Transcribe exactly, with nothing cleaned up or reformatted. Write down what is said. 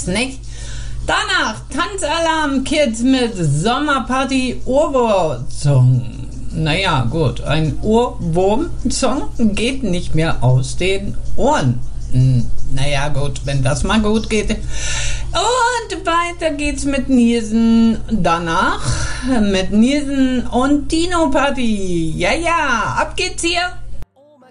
nicht? Danach Tanzalarm Kids mit Sommerparty Ohrwurm-Song. Naja, gut, ein Ohrwurm-Song geht nicht mehr aus den Ohren. Naja, gut, wenn das mal gut geht. Und weiter geht's mit Niesen. Danach mit Niesen und Dino Party. Ja, ja, ab geht's hier.